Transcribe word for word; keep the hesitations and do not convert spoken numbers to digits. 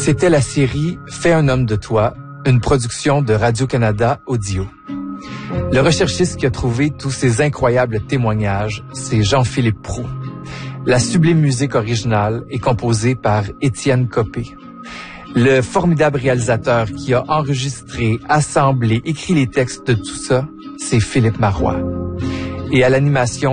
C'était la série « Fais un homme de toi », une production de Radio-Canada Audio. Le recherchiste qui a trouvé tous ces incroyables témoignages, c'est Jean-Philippe Proulx. La sublime musique originale est composée par Étienne Copé. Le formidable réalisateur qui a enregistré, assemblé, écrit les textes de tout ça, c'est Philippe Marois. Et à l'animation,